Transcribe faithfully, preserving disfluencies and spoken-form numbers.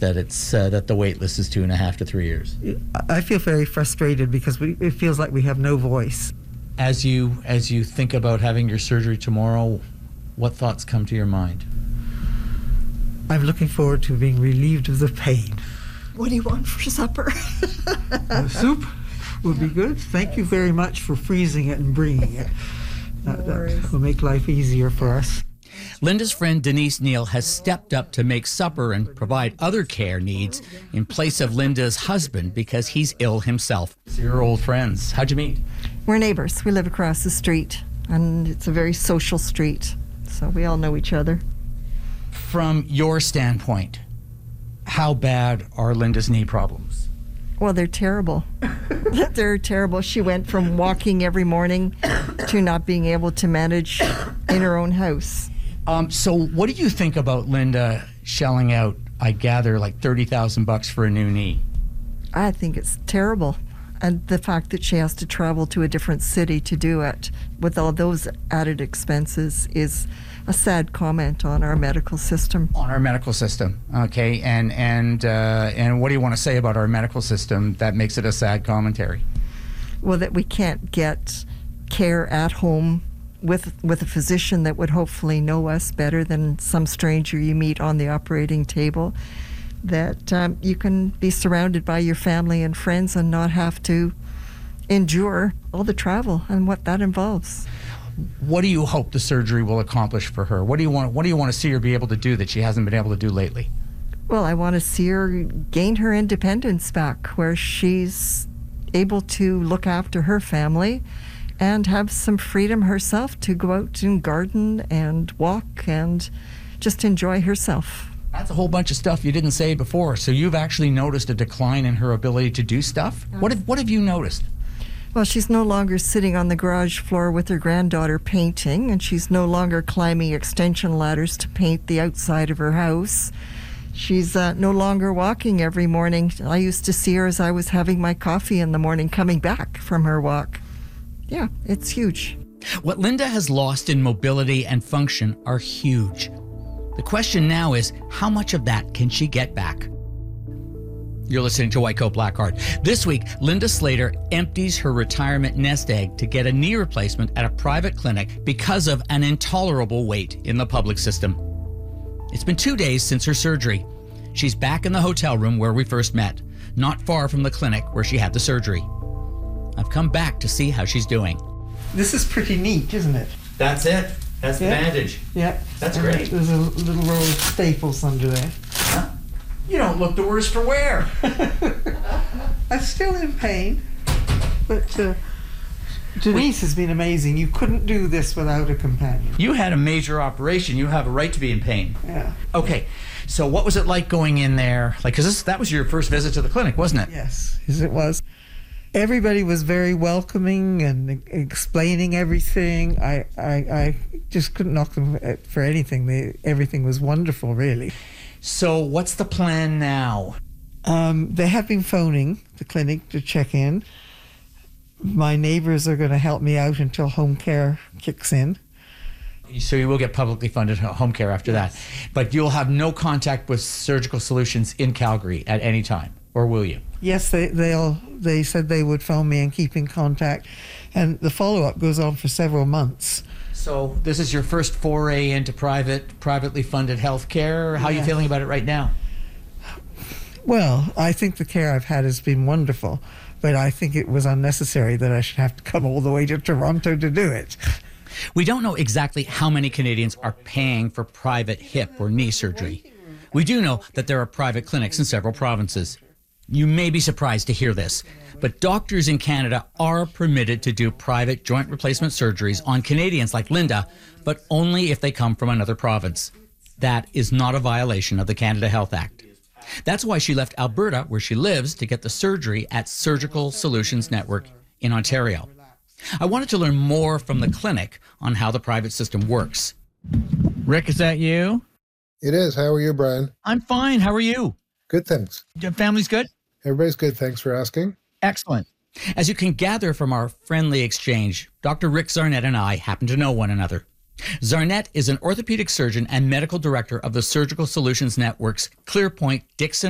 that it's uh, that the wait list is two and a half to three years? I feel very frustrated because we, it feels like we have no voice. As you as you think about having your surgery tomorrow, what thoughts come to your mind? I'm looking forward to being relieved of the pain. What do you want for supper? uh, soup would be good. Thank you very much for freezing it and bringing it. No that, worries. that will make life easier for us. Linda's friend Denise Neal has stepped up to make supper and provide other care needs in place of Linda's husband because he's ill himself. So you're old friends. How'd you meet? We're neighbors. We live across the street, and it's a very social street, so we all know each other. From your standpoint, how bad are Linda's knee problems? Well, they're terrible. They're terrible. She went from walking every morning to not being able to manage in her own house. Um, so what do you think about Linda shelling out, I gather, like thirty thousand bucks for a new knee? I think it's terrible. And the fact that she has to travel to a different city to do it with all those added expenses is a sad comment on our medical system. On our medical system, okay. And and uh, and what do you want to say about our medical system that makes it a sad commentary? Well, that we can't get care at home with with a physician that would hopefully know us better than some stranger you meet on the operating table. That um, you can be surrounded by your family and friends and not have to endure all the travel and what that involves. What do you hope the surgery will accomplish for her? What do you want? What do you want to see her be able to do that she hasn't been able to do lately? Well, I want to see her gain her independence back, where she's able to look after her family and have some freedom herself to go out and garden and walk and just enjoy herself. That's a whole bunch of stuff you didn't say before. So you've actually noticed a decline in her ability to do stuff? What have, what have you noticed? Well, she's no longer sitting on the garage floor with her granddaughter painting, and she's no longer climbing extension ladders to paint the outside of her house. She's uh, no longer walking every morning. I used to see her as I was having my coffee in the morning coming back from her walk. Yeah, it's huge. What Linda has lost in mobility and function are huge. The question now is, how much of that can she get back? You're listening to White Coat Black Heart. This week, Linda Slater empties her retirement nest egg to get a knee replacement at a private clinic because of an intolerable wait in the public system. It's been two days since her surgery. She's back in the hotel room where we first met, not far from the clinic where she had the surgery. I've come back to see how she's doing. This is pretty neat, isn't it? That's it. That's the Yeah. bandage. Yeah. That's And great. There's a little row of staples under there. Huh? You don't look the worse for wear. I'm still in pain, but uh, Denise has been amazing. You couldn't do this without a companion. You had a major operation. You have a right to be in pain. Yeah. Okay, so what was it like going in there? Like, because that was your first visit to the clinic, wasn't it? Yes, yes it was. Everybody was very welcoming and e- explaining everything. I, I, I just couldn't knock them for anything. They, everything was wonderful, really. So what's the plan now? Um, they have been phoning the clinic to check in. My neighbors are going to help me out until home care kicks in. So you will get publicly funded home care after Yes. that. But you'll have no contact with Surgical Solutions in Calgary at any time, or will you? Yes, they they'll they said they would phone me and keep in contact, and the follow-up goes on for several months. So this is your first foray into private, privately funded health care. How are you Yeah. feeling about it right now? Well, I think the care I've had has been wonderful, but I think it was unnecessary that I should have to come all the way to Toronto to do it. We don't know exactly how many Canadians are paying for private hip or knee surgery. We do know that there are private clinics in several provinces. You may be surprised to hear this, but doctors in Canada are permitted to do private joint replacement surgeries on Canadians like Linda, but only if they come from another province. That is not a violation of the Canada Health Act. That's why she left Alberta, where she lives, to get the surgery at Surgical Solutions Network in Ontario. I wanted to learn more from the clinic on how the private system works. Rick, is that you? It is. How are you, Brian? I'm fine. How are you? Good, thanks. Your family's good? Everybody's good. Thanks for asking. Excellent. As you can gather from our friendly exchange, Doctor Rick Zarnett and I happen to know one another. Zarnett is an orthopedic surgeon and medical director of the Surgical Solutions Network's Clearpoint Dixon